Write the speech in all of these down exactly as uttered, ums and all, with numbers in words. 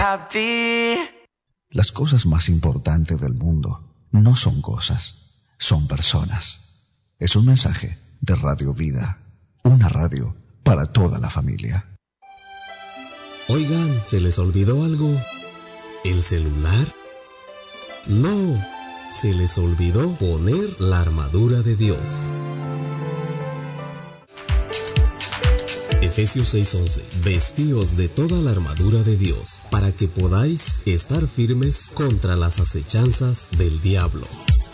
Las cosas más importantes del mundo no son cosas, son personas. Es un mensaje de Radio Vida, una radio para toda la familia. Oigan, ¿se les olvidó algo? ¿El celular? No, se les olvidó poner la armadura de Dios. Efesios seis once. Vestíos de toda la armadura de Dios, para que podáis estar firmes contra las acechanzas del diablo.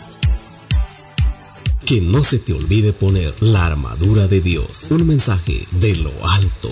Que no se te olvide poner la armadura de Dios. Un mensaje de lo alto.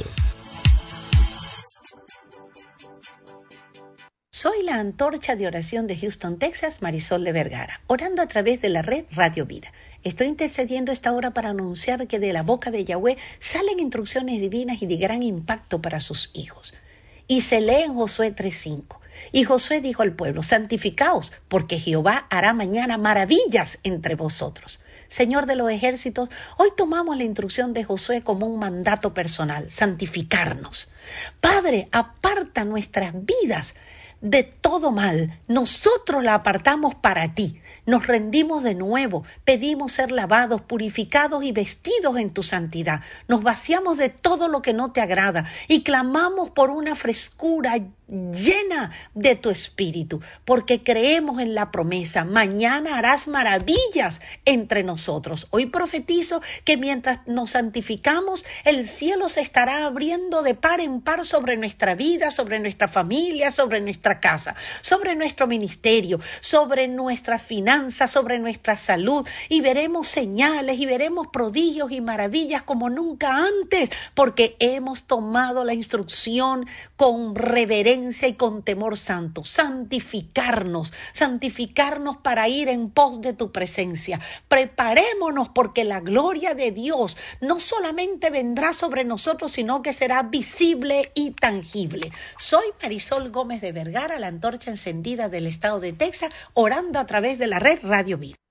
Soy la antorcha de oración de Houston, Texas, Marisol de Vergara, orando a través de la red Radio Vida. Estoy intercediendo esta hora para anunciar que de la boca de Yahweh salen instrucciones divinas y de gran impacto para sus hijos. Y se lee en Josué tres cinco. Y Josué dijo al pueblo: santificaos, porque Jehová hará mañana maravillas entre vosotros. Señor de los ejércitos, hoy tomamos la instrucción de Josué como un mandato personal: santificarnos. Padre, aparta nuestras vidas de todo mal. Nosotros la apartamos para ti. Nos rendimos de nuevo, pedimos ser lavados, purificados y vestidos en tu santidad. Nos vaciamos de todo lo que no te agrada y clamamos por una frescura llena de tu espíritu, porque creemos en la promesa: mañana harás maravillas entre nosotros. Hoy profetizo que mientras nos santificamos, el cielo se estará abriendo de par en par sobre nuestra vida, sobre nuestra familia, sobre nuestra casa, sobre nuestro ministerio, sobre nuestras finanzas, sobre nuestra salud, y veremos señales y veremos prodigios y maravillas como nunca antes, porque hemos tomado la instrucción con reverencia y con temor santo: santificarnos, santificarnos para ir en pos de tu presencia. Preparémonos, porque la gloria de Dios no solamente vendrá sobre nosotros, sino que será visible y tangible. Soy Marisol Gómez de Vergara, la antorcha encendida del estado de Texas, orando a través de la red Radio Vida.